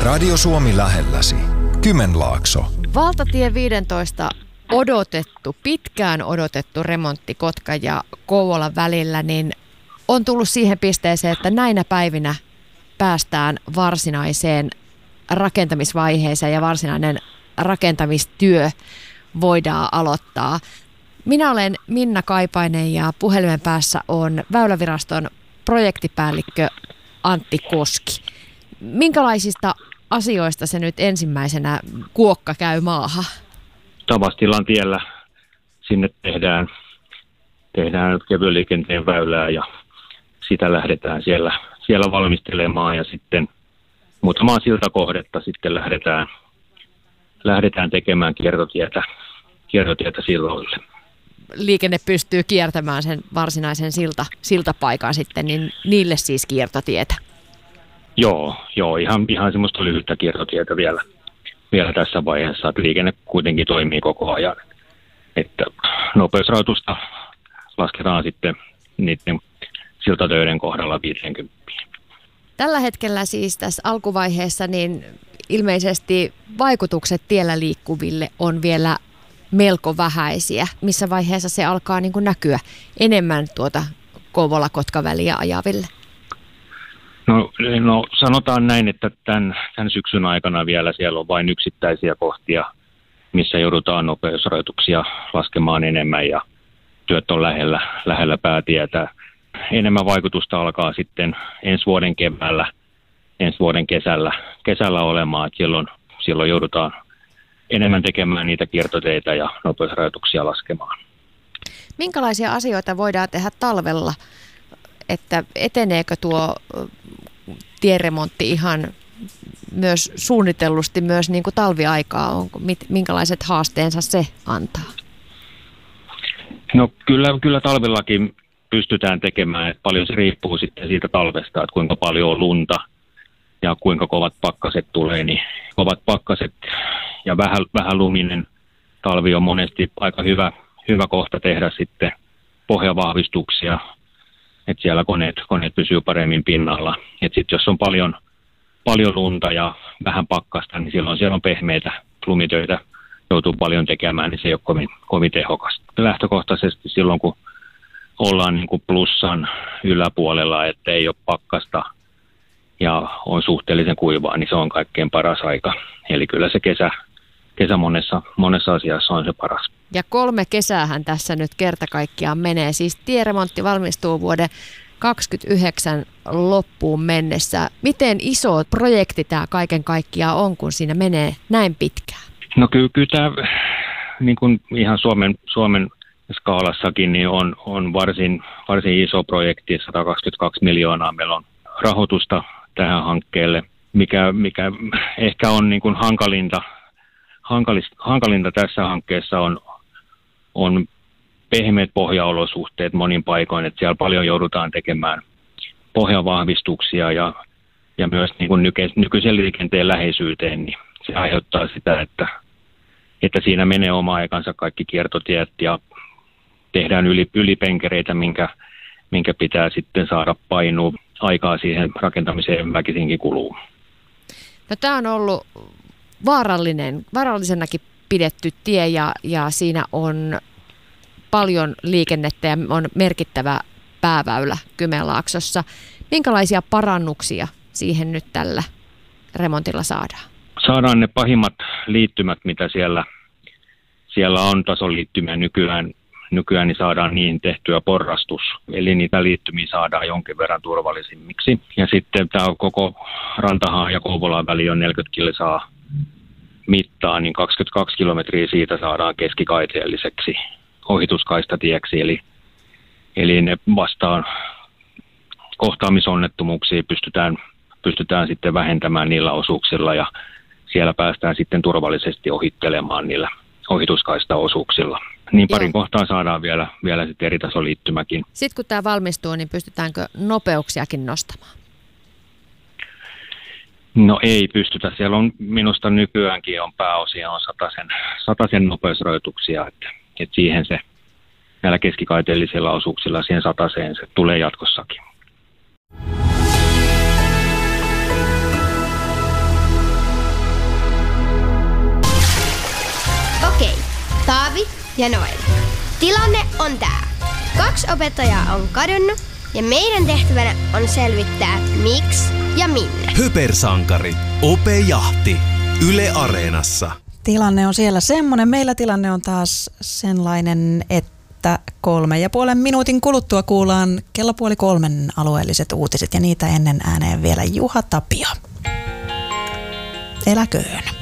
Radio Suomi lähelläsi. Kymenlaakso. Valtatie 15 pitkään odotettu remontti Kotkan ja Kouvolan välillä, niin on tullut siihen pisteeseen, että näinä päivinä päästään varsinaiseen rakentamisvaiheeseen ja varsinainen rakentamistyö voidaan aloittaa. Minä olen Minna Kaipainen ja puhelimen päässä on Väyläviraston projektipäällikkö Antti Koski. Minkälaisista asioista se nyt ensimmäisenä kuokka käy maahan? Tavastilan tiellä sinne tehdään kevyen liikenteen väylää ja sitä lähdetään siellä valmistelemaan ja sitten muutamaa siltakohdetta sitten lähdetään tekemään kiertotietä silloille. Liikenne pystyy kiertämään sen varsinaisen siltapaikan sitten, niin niille siis kiertotietä? Joo, ihan semmoista lyhyttä kiertotietä vielä tässä vaiheessa, että liikenne kuitenkin toimii koko ajan. Että nopeusrajoitusta lasketaan sitten niiden siltatöiden kohdalla 50. Tällä hetkellä siis tässä alkuvaiheessa niin ilmeisesti vaikutukset tiellä liikkuville on vielä melko vähäisiä. Missä vaiheessa se alkaa niin kuin näkyä enemmän tuota Kouvola-Kotka-väliä ajaville? No sanotaan näin, että tämän syksyn aikana vielä siellä on vain yksittäisiä kohtia, missä joudutaan nopeusrajoituksia laskemaan enemmän ja työt on lähellä päätietä. Enemmän vaikutusta alkaa sitten ensi vuoden keväällä, ensi vuoden kesällä olemaan, että silloin joudutaan enemmän tekemään niitä kiertoteitä ja nopeusrajoituksia laskemaan. Minkälaisia asioita voidaan tehdä talvella, että eteneekö tuo tieremontti ihan myös suunnitellusti myös niin kuin talviaikaa? Minkälaiset haasteensa se antaa? No kyllä talvellakin pystytään tekemään, että paljon se riippuu sitten siitä talvesta, että kuinka paljon on lunta ja kuinka kovat pakkaset tulee, niin kovat pakkaset ja vähän luminen talvi on monesti aika hyvä kohta tehdä sitten pohjavahvistuksia, että siellä koneet pysyy paremmin pinnalla. Että sitten jos on paljon lunta ja vähän pakkasta, niin silloin siellä on pehmeitä lumitöitä, joutuu paljon tekemään, niin se ei ole kovin tehokasta. Lähtökohtaisesti silloin, kun ollaan niin kuin plussan yläpuolella, että ei ole pakkasta ja on suhteellisen kuivaa, niin se on kaikkein paras aika. Eli kyllä se kesä monessa asiassa on se paras. Ja 3 kesäähän tässä nyt kerta kaikkiaan menee. Siis tieremontti valmistuu vuoden 2029 loppuun mennessä. Miten iso projekti tämä kaiken kaikkiaan on, kun siinä menee näin pitkään? No kyllä tämä niin kuin ihan Suomen skaalassakin niin on varsin iso projekti, 122 miljoonaa meillä on rahoitusta tähän hankkeelle, mikä ehkä on niin kuin hankalinta tässä hankkeessa on pehmeät pohjaolosuhteet monin paikoin, että siellä paljon joudutaan tekemään pohjavahvistuksia ja myös niin kuin nykyisen liikenteen läheisyyteen, niin se aiheuttaa sitä, että siinä menee oma aikansa kaikki kiertotiet ja tehdään ylipenkereitä, minkä pitää sitten saada painua. Aikaa siihen rakentamiseen väkisinkin kuluu. No, tämä on ollut vaarallisenakin pidetty tie ja siinä on paljon liikennettä ja on merkittävä pääväylä Kymenlaaksossa. Minkälaisia parannuksia siihen nyt tällä remontilla saadaan? Saadaan ne pahimmat liittymät, mitä siellä on tasoliittymiä nykyään niin saadaan niin tehtyä porrastus, eli niitä liittymiä saadaan jonkin verran turvallisimmiksi. Ja sitten tämä koko Rantahaan ja Kouvolaan väli on 40 kilsaa mittaa, niin 22 kilometriä siitä saadaan keskikaiteelliseksi ohituskaistatieksi, eli ne vastaan kohtaamisonnettomuuksia pystytään sitten vähentämään niillä osuuksilla ja siellä päästään sitten turvallisesti ohittelemaan niillä ohituskaistaosuuksilla. Niin parin kohtaa saadaan vielä sitten eri tasoliittymäkin. Sitten kun tämä valmistuu, niin pystytäänkö nopeuksiakin nostamaan? No ei pystytä. Siellä on minusta nykyäänkin on pääosia on 100 nopeusrajoituksia, että siihen se näillä keskikaiteellisilla osuuksilla siihen 100 se tulee jatkossakin. ja Noel. Tilanne on tää. 2 opettajaa on kadonnut ja meidän tehtävänä on selvittää miksi ja minne. Hypersankari. Opejahti. Yle Areenassa. Tilanne on siellä semmoinen. Meillä tilanne on taas sellainen, että 3,5 minuutin kuluttua kuullaan 2:30 alueelliset uutiset ja niitä ennen ääneen vielä Juha Tapio. Eläköön.